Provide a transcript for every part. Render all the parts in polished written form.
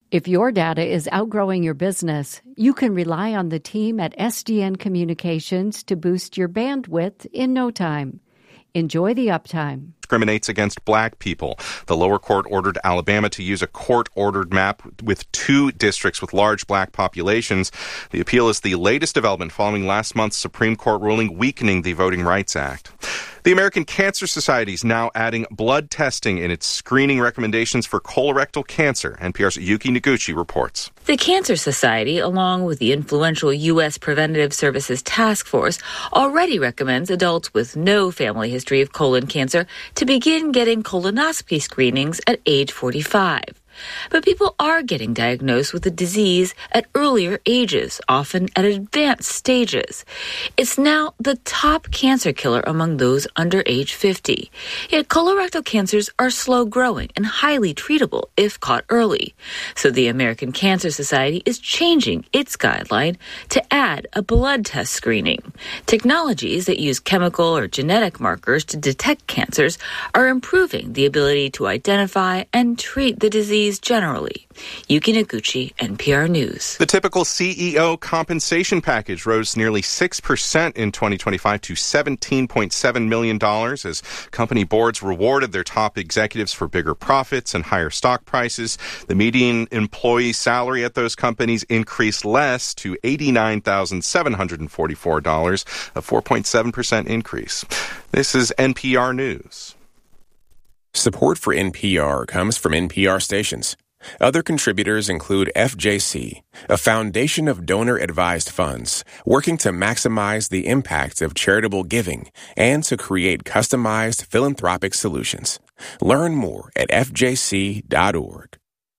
If your data is outgrowing your business, you can rely on the team at SDN Communications to boost your bandwidth in no time. Enjoy the uptime. Discriminates against black people. The lower court ordered Alabama to use a court-ordered map with 2 districts with large black populations. The appeal is the latest development following last month's Supreme Court ruling weakening the Voting Rights Act. The American Cancer Society is now adding blood testing in its screening recommendations for colorectal cancer. NPR's Yuki Noguchi reports. The Cancer Society, along with the influential U.S. Preventative Services Task Force, already recommends adults with no family history of colon cancer to begin getting colonoscopy screenings at age 45. But people are getting diagnosed with the disease at earlier ages, often at advanced stages. It's now the top cancer killer among those under age 50. Yet colorectal cancers are slow-growing and highly treatable if caught early. So the American Cancer Society is changing its guideline to add a blood test screening. Technologies that use chemical or genetic markers to detect cancers are improving the ability to identify and treat the disease generally. Yuki Noguchi, NPR News. The typical CEO compensation package rose nearly 6% in 2025 to $17.7 million as company boards rewarded their top executives for bigger profits and higher stock prices. The median employee salary at those companies increased less to $89,744, a 4.7% increase. This is NPR News. Support for NPR comes from NPR stations. Other contributors include FJC, a foundation of donor-advised funds working to maximize the impact of charitable giving and to create customized philanthropic solutions. Learn more at fjc.org.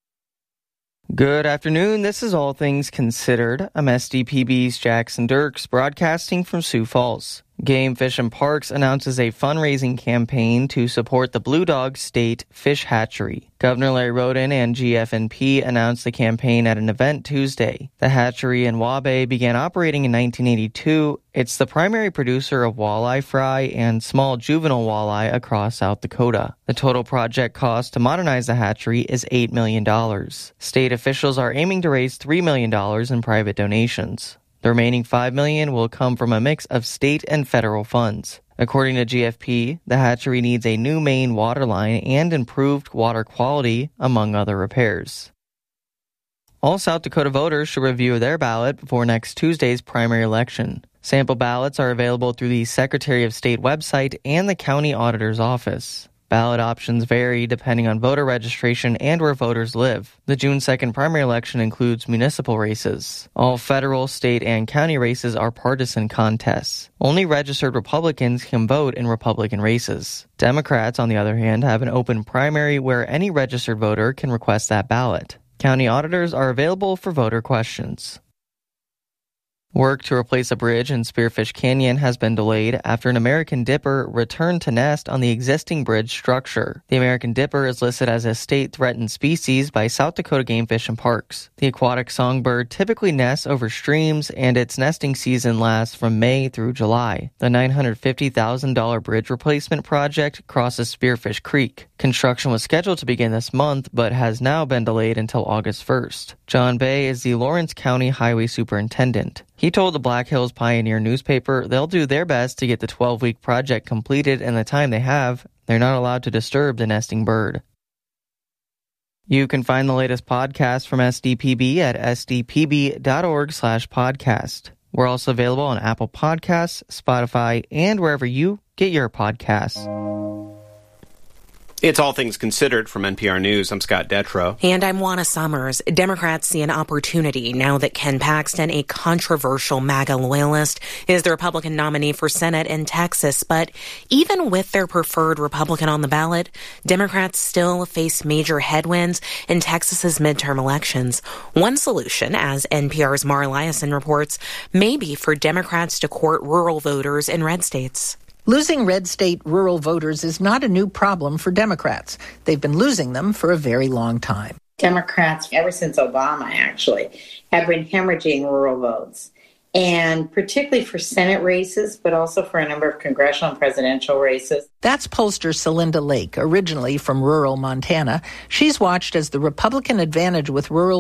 Good afternoon. This is All Things Considered. I'm SDPB's Jackson Dirks, broadcasting from Sioux Falls. Game Fish and Parks announces a fundraising campaign to support the Blue Dog State Fish Hatchery. Governor Larry Roden and GFNP announced the campaign at an event Tuesday. The hatchery in Waubay began operating in 1982. It's the primary producer of walleye fry and small juvenile walleye across South Dakota. The total project cost to modernize the hatchery is $8 million. State officials are aiming to raise $3 million in private donations. The remaining $5 million will come from a mix of state and federal funds. According to GFP, the hatchery needs a new main water line and improved water quality, among other repairs. All South Dakota voters should review their ballot before next Tuesday's primary election. Sample ballots are available through the Secretary of State website and the County Auditor's Office. Ballot options vary depending on voter registration and where voters live. The June 2nd primary election includes municipal races. All federal, state, and county races are partisan contests. Only registered Republicans can vote in Republican races. Democrats, on the other hand, have an open primary where any registered voter can request that ballot. County auditors are available for voter questions. Work to replace a bridge in Spearfish Canyon has been delayed after an American dipper returned to nest on the existing bridge structure. The American dipper is listed as a state-threatened species by South Dakota Game Fish and Parks. The aquatic songbird typically nests over streams, and its nesting season lasts from May through July. The $950,000 bridge replacement project crosses Spearfish Creek. Construction was scheduled to begin this month, but has now been delayed until August 1st. John Bay is the Lawrence County Highway Superintendent. He told the Black Hills Pioneer newspaper they'll do their best to get the 12-week project completed in the time they have. They're not allowed to disturb the nesting bird. You can find the latest podcast from SDPB at sdpb.org/podcast. We're also available on Apple Podcasts, Spotify, and wherever you get your podcasts. It's All Things Considered from NPR News. I'm Scott Detrow. And I'm Juana Summers. Democrats see an opportunity now that Ken Paxton, a controversial MAGA loyalist, is the Republican nominee for Senate in Texas. But even with their preferred Republican on the ballot, Democrats still face major headwinds in Texas's midterm elections. One solution, as NPR's Mara Liasson reports, may be for Democrats to court rural voters in red states. Losing red state rural voters is not a new problem for Democrats. They've been losing them for a very long time. Democrats, ever since Obama, actually, have been hemorrhaging rural votes. And particularly for Senate races, but also for a number of congressional and presidential races. That's pollster Celinda Lake, originally from rural Montana. She's watched as the Republican advantage with rural